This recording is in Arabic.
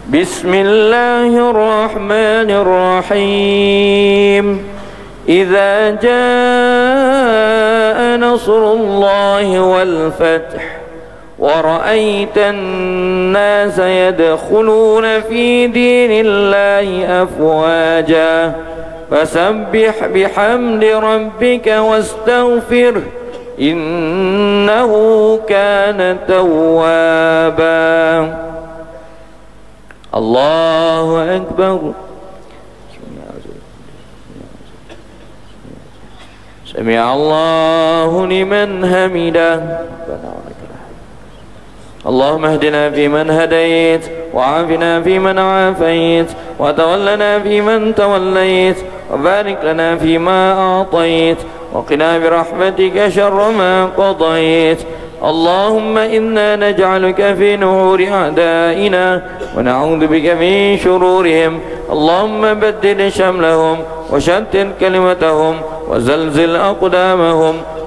بسم الله الرحمن الرحيم إذا جاء نصر الله والفتح ورأيت الناس يدخلون في دين الله أفواجا فسبح بحمد ربك واستغفره إنه كان توابا. الله أكبر. سمع الله لمن حمده. اللهم اهدنا فيمن هديت وعافنا فيمن عافيت وتولنا فيمن توليت وبارك لنا فيما أعطيت وقنا برحمتك شر ما قضيت. اللهم إنا نجعلك في نحور أعدائنا ونعوذ بك من شرورهم. اللهم بدل شملهم وشتت كلمتهم وزلزل أقدامهم